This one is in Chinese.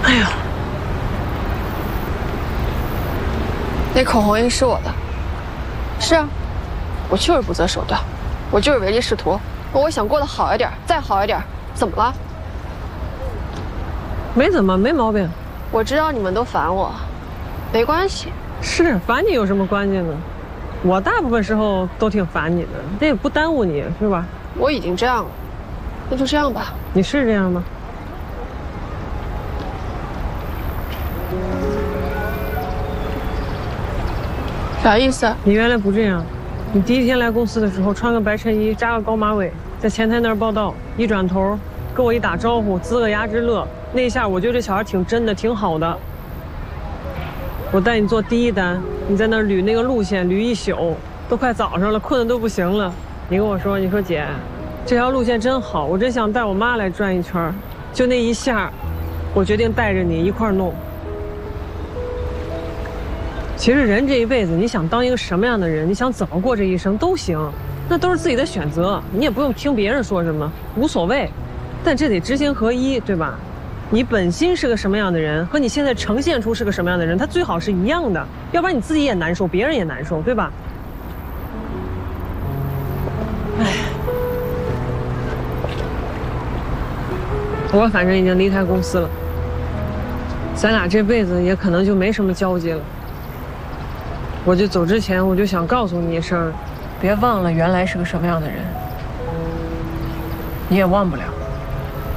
哎呦，那口红印是我的。是啊，我就是不择手段，我就是唯利是图。我想过得好一点，再好一点，怎么了？ 没怎么，没毛病。 我知道你们都烦我，没关系。 是烦你有什么关系呢？我大部分时候都挺烦你的，这也不耽误你，是吧？ 我已经这样了，那就这样吧。 你是这样吗？ 啥意思？ 你原来不这样，你第一天来公司的时候穿个白衬衣，扎个高马尾，在前台那儿报道，一转头跟我一打招呼，呲个牙直乐，那一下我觉得这小孩挺真的，挺好的。我带你做第一单，你在那儿捋那个路线，捋一宿，都快早上了，困得都不行了。你跟我说，你说姐，这条路线真好，我真想带我妈来转一圈。就那一下，我决定带着你一块儿弄。其实人这一辈子，你想当一个什么样的人，你想怎么过这一生都行，那都是自己的选择，你也不用听别人说什么，无所谓。但这得知行合一，对吧？你本心是个什么样的人，和你现在呈现出是个什么样的人，他最好是一样的，要不然你自己也难受，别人也难受，对吧？哎，我反正已经离开公司了，咱俩这辈子也可能就没什么交集了。我就走之前，我就想告诉你一声，别忘了原来是个什么样的人，你也忘不了。